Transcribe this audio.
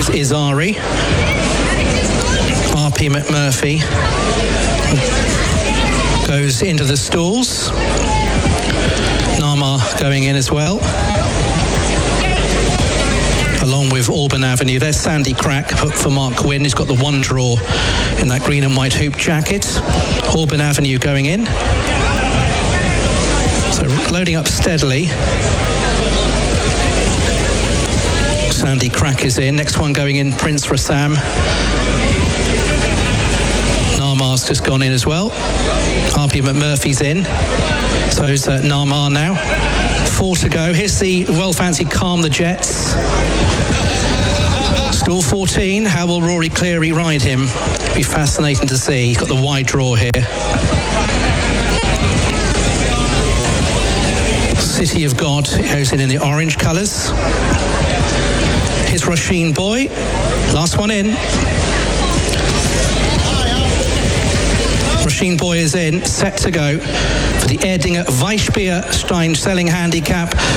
It's Izari. RP McMurphy goes into the stalls. Nama going in as well, along with Auburn Avenue. There's Sandy Crack for Mark Quinn. He's got the one draw in that green and white hoop jacket. Auburn Avenue going in. So loading up steadily. Sandy Crack is in. Next one going in, Prince Rassam. Narmar's just gone in as well. RP McMurphy's in. So is Narmar now. 4 to go. Here's the well-fancied Calm the Jets. Stall 14. How will Rory Cleary ride him? Be fascinating to see. He's got the wide draw here. City of God goes in the orange colours. Here's Rasheen Boy. Last one in. Rasheen Boy is in, set to go for the Erdinger Weissbier Stein Selling Handicap